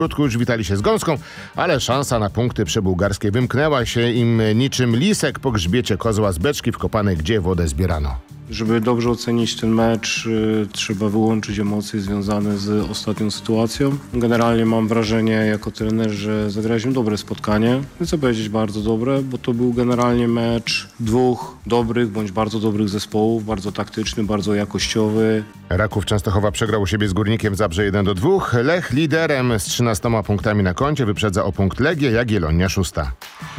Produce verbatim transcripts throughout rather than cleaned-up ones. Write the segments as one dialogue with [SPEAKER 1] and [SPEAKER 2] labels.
[SPEAKER 1] krótko już witali się z gąską, ale szansa na punkty przebułgarskie wymknęła się im niczym lisek po grzbiecie kozła z beczki wkopanej, gdzie wodę zbierano.
[SPEAKER 2] Żeby dobrze ocenić ten mecz, y, trzeba wyłączyć emocje związane z ostatnią sytuacją. Generalnie mam wrażenie jako trener, że zagraliśmy dobre spotkanie. Nie chcę powiedzieć bardzo dobre, bo to był generalnie mecz dwóch dobrych bądź bardzo dobrych zespołów, bardzo taktyczny, bardzo jakościowy.
[SPEAKER 1] Raków Częstochowa przegrał u siebie z Górnikiem Zabrze jeden do dwóch. Lech liderem z trzynastoma punktami na koncie wyprzedza o punkt Legię, Jagiellonia szósta.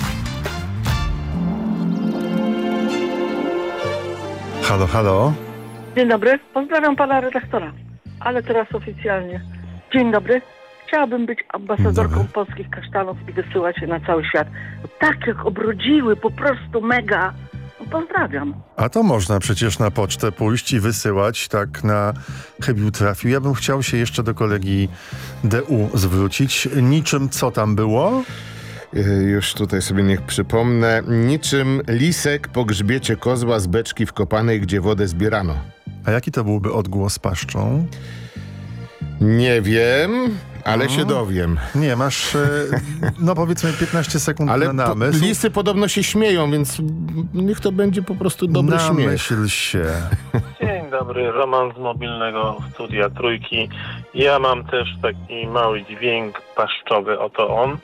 [SPEAKER 3] Halo, halo.
[SPEAKER 4] Dzień dobry, pozdrawiam pana redaktora, ale teraz oficjalnie. Dzień dobry, chciałabym być ambasadorką
[SPEAKER 3] Dobry.
[SPEAKER 4] polskich kasztanów i wysyłać je na cały świat. Tak jak obrodziły, po prostu mega. No, pozdrawiam.
[SPEAKER 3] A to można przecież na pocztę pójść i wysyłać, tak na chybił trafił. Ja bym chciał się jeszcze do kolegi D U zwrócić. Niczym co tam było?
[SPEAKER 1] Już tutaj sobie niech przypomnę. Niczym lisek po grzbiecie kozła z beczki wkopanej, gdzie wodę zbierano.
[SPEAKER 3] A jaki to byłby odgłos paszczą?
[SPEAKER 1] Nie wiem, ale się dowiem.
[SPEAKER 3] Nie, masz, e, no powiedzmy piętnaście sekund
[SPEAKER 1] Ale
[SPEAKER 3] na
[SPEAKER 1] po,
[SPEAKER 3] namysł.
[SPEAKER 1] lisy podobno się śmieją, więc niech to będzie po prostu dobry śmiech.
[SPEAKER 3] Namyśl się.
[SPEAKER 5] Dzień dobry, Roman z mobilnego studia Trójki. Ja mam też taki mały dźwięk paszczowy, oto on.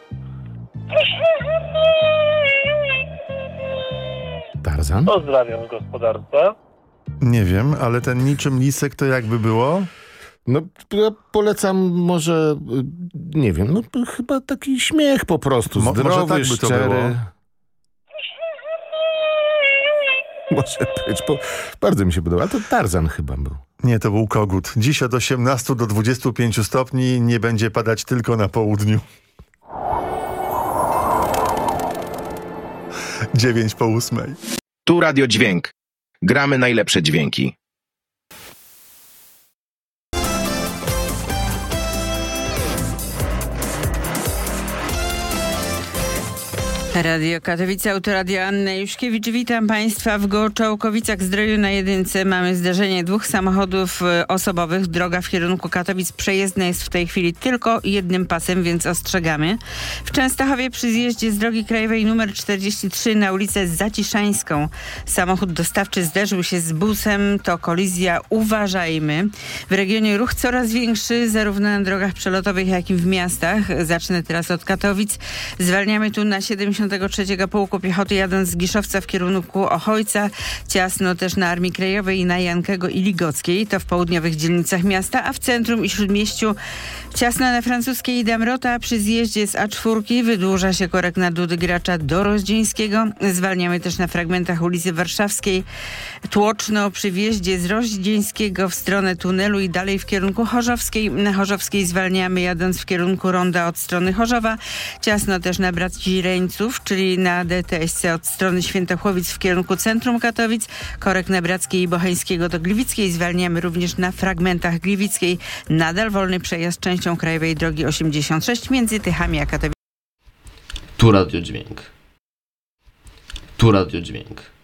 [SPEAKER 1] Tarzan?
[SPEAKER 5] Pozdrawiam z gospodarstwa.
[SPEAKER 3] Nie wiem, ale ten niczym lisek to jakby było?
[SPEAKER 1] No, ja polecam może, y, nie wiem, no chyba taki śmiech po prostu,
[SPEAKER 3] Mo-
[SPEAKER 1] zdrowy,
[SPEAKER 3] może tak by to
[SPEAKER 1] szczery.
[SPEAKER 3] było.
[SPEAKER 1] Może być, bo bardzo mi się podoba, ale to Tarzan chyba był.
[SPEAKER 3] Nie, to był kogut. Dziś od osiemnastu do dwudziestu pięciu stopni, nie będzie padać tylko na południu. Dziewięć po ósmej.
[SPEAKER 6] Tu Radio Dźwięk. Gramy najlepsze dźwięki.
[SPEAKER 7] Radio Katowice, Autoradio Anna Juszkiewicz. Witam Państwa w Gołczołkowicach-Zdroju na jedynce. Mamy zdarzenie dwóch samochodów osobowych. Droga w kierunku Katowic przejezdna jest w tej chwili tylko jednym pasem, więc ostrzegamy. W Częstochowie przy zjeździe z drogi krajowej numer czterdzieści trzy na ulicę Zaciszańską samochód dostawczy zderzył się z busem. To kolizja. Uważajmy. W regionie ruch coraz większy, zarówno na drogach przelotowych, jak i w miastach. Zacznę teraz od Katowic. Zwalniamy tu na siedemdziesiątego trzeciego Pułku Piechoty, jadąc z Giszowca w kierunku Ochojca. Ciasno też na Armii Krajowej, na Jankego i Ligockiej. To w południowych dzielnicach miasta, a w centrum i Śródmieściu ciasno na Francuskiej i Damrota. Przy zjeździe z A cztery wydłuża się korek na Dudy Gracza do Rozdzieńskiego. Zwalniamy też na fragmentach ulicy Warszawskiej. Tłoczno przy wjeździe z Rozdzieńskiego w stronę tunelu i dalej w kierunku Chorzowskiej. Na Chorzowskiej zwalniamy, jadąc w kierunku ronda od strony Chorzowa. Ciasno też na Braci Reńców, czyli na D T S C od strony Świętochłowic w kierunku centrum Katowic. Korek na Brackiej i Bocheńskiego do Gliwickiej. Zwalniamy również na fragmentach Gliwickiej. Nadal wolny przejazd częścią krajowej drogi osiemdziesiąt sześć między Tychami a Katowicami.
[SPEAKER 8] Tu Radio Dźwięk. Tu Radio Dźwięk.